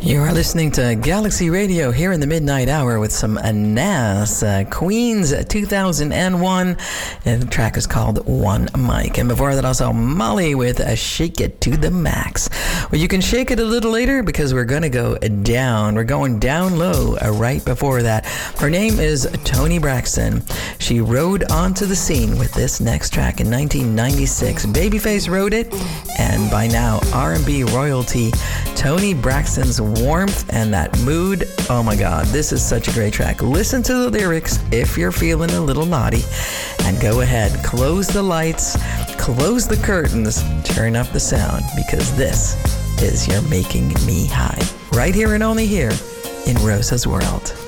You are listening to Galaxy Radio here in the midnight hour with some Nas, Queen's 2001, and the track is called One Mic. And before that, also Molly with Shake It to the Max. Well, you can shake it a little later because we're going to go down. We're going down low right before that. Her name is Toni Braxton. She rode onto the scene with this next track in 1996. Babyface wrote it, and by now, R&B royalty, Toni Braxton's warmth and that mood. Oh my God, this is such a great track. Listen to the lyrics if you're feeling a little naughty, and go ahead, close the lights, close the curtains, turn up the sound, because this is You're Making Me High, right here and only here in Rosa's World.